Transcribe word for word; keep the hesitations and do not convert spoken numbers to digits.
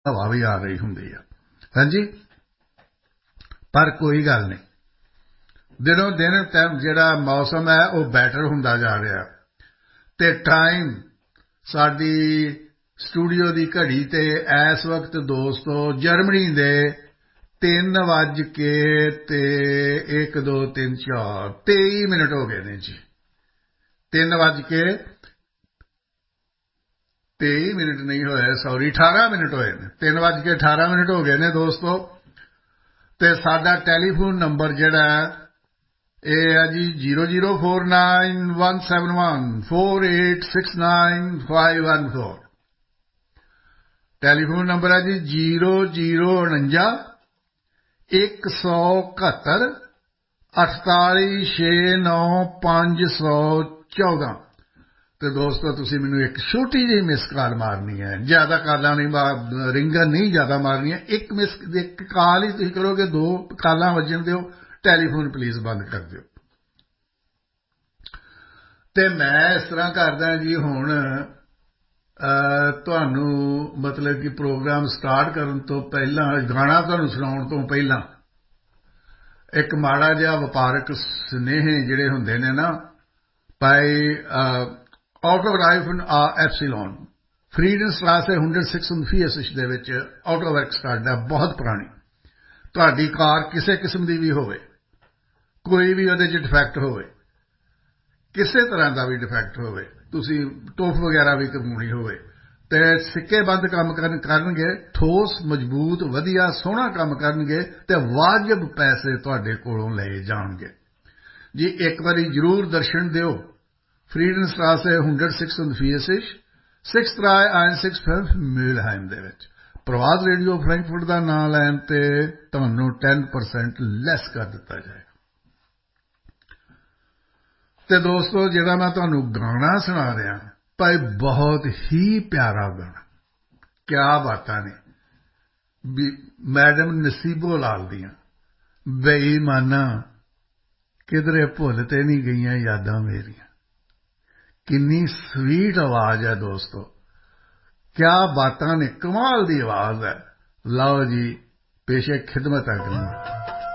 हवा भी आ रही होंगी है। हाँ जी, पर कोई गल नहीं, दिनों दिन जिहड़ा मौसम है वो बैटर हुंदा जा रहा ते टाइम साडी स्टूडियो की घड़ी ते इस वक्त दोस्तों जर्मनी दे तीन वज के ते एक दो तीन चार तेई मिनट हो गए ने जी। तीन वज के तेई मिनट नहीं होए, सॉरी अठारह मिनट होए ने, तीन वज के अठारह मिनट हो गए ने दोस्तों। ते साडा टैलीफोन नंबर जिहड़ा ये है जी zero zero four nine one seven one four eight six nine five one four. Telephone number है जी जीरो जीरो उनंजा एक सौ कहत्तर अठताली छे नौ पांच सौ चौदह। तो दोस्तों तुसी मैनू एक छोटी जी मिस कॉल मारनी है, ज्यादा कॉलां नहीं, रिंगां नहीं ज्यादा मारनी है, एक मिस एक कॉल ही तुसी करोगे, दो कॉलां वजन दिओ, टैलीफोन प्लीज बंद कर दिओ। ते मैं इस तरह करदा जी हुण तुहानू मतलब कि प्रोग्राम स्टार्ट करन तो पहला गाना तुहानू सुनाउण तो पहला एक माड़ा जिहा वपारक स्नेह जिहड़े हुंदे ने ना भाई ऑटोग्राफ एप्सिलॉन फ्रीडनस्ट्रासे एक सौ छह फियसिश दे विच ऑटोवर्क स्टार्ट है, बहुत पुरानी। तुहाडी कार किसी किस्म की भी होवे, कोई भी उहदे च डिफैक्ट होवे, किसी तरह का भी डिफैक्ट होवे, तुसी टुफ वगैरह भी करवाउणी होवे ते सिक्के बंद काम करनगे, ठोस मजबूत वधिया सोहना काम करनगे ते वाजिब पैसे तुहाडे कोलों लए जाणगे जी। एक बारी जरूर दर्शन दिओ। फ्रीडनस्ट्रासे एक सौ छह फियसिश six dry and six fifth म्यूलहाइम they which प्रवाद radio Frankfurt का नाम लैन ते तुहानू टेन परसेंट लैस कर दिता जाएगा। ते दोस्तों जिहड़ा मैं तुहानू गाना सुना रहा भाई बहुत ही प्यारा गाना, क्या बातां ने भी मैडम नसीबो लाल दियां बेईमाना किधरे भुल ते नहीं गईयां यादां मेरियां। किन्नी स्वीट आवाज है दोस्तों, क्या बातां ने, कमाल दी आवाज है। लाओ जी पेशे खिदमत है।